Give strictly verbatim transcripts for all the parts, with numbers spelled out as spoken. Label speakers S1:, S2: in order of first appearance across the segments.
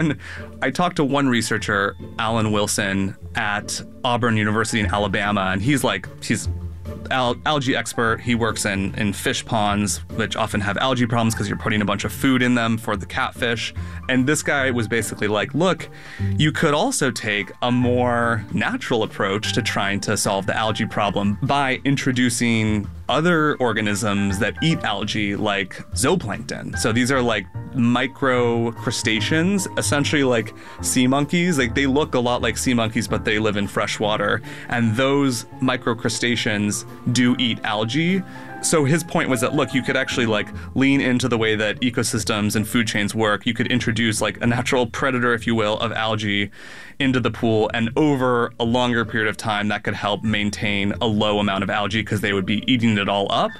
S1: one, I talked to one researcher, Alan Wilson, at Auburn University in Alabama, and he's like, he's Al- algae expert. He works in, in fish ponds, which often have algae problems because you're putting a bunch of food in them for the catfish. And this guy was basically like, look, you could also take a more natural approach to trying to solve the algae problem by introducing other organisms that eat algae, like zooplankton. So these are like micro crustaceans, essentially like sea monkeys. Like they look a lot like sea monkeys, but they live in fresh water. And those micro crustaceans do eat algae. So his point was that, look, you could actually like lean into the way that ecosystems and food chains work. You could introduce like a natural predator, if you will, of algae into the pool. And over a longer period of time, that could help maintain a low amount of algae because they would be eating it all up.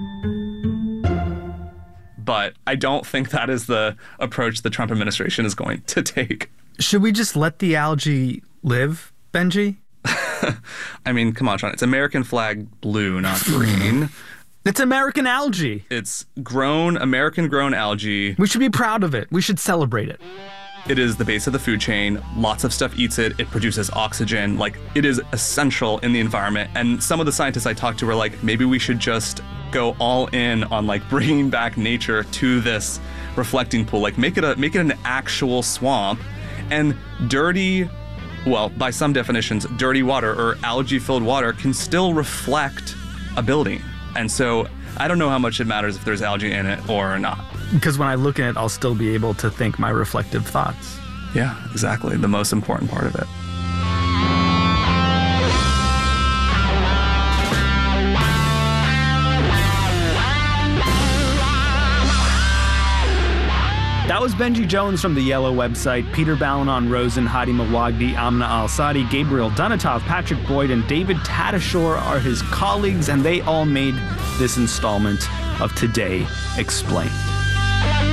S1: But I don't think that is the approach the Trump administration is going to take.
S2: Should we just let the algae live, Benji?
S1: I mean, come on, Sean. It's American flag blue, not green.
S2: It's American algae.
S1: It's grown, American-grown algae.
S2: We should be proud of it. We should celebrate it.
S1: It is the base of the food chain. Lots of stuff eats it. It produces oxygen. Like, it is essential in the environment. And some of the scientists I talked to were like, maybe we should just go all in on like bringing back nature to this reflecting pool. Like, make it a make it an actual swamp. And dirty, well, by some definitions, dirty water or algae-filled water can still reflect a building. And so I don't know how much it matters if there's algae in it or not.
S2: Because when I look at it, I'll still be able to think my reflective thoughts.
S1: Yeah, exactly. The most important part of it.
S2: That was Benji Jones from the Yellow website. Peter Balanon Rosen, Hadi Mawagdi, Amna Al-Sadi, Gabriel Dunatov, Patrick Boyd, and David Tadashore are his colleagues, and they all made this installment of Today Explained.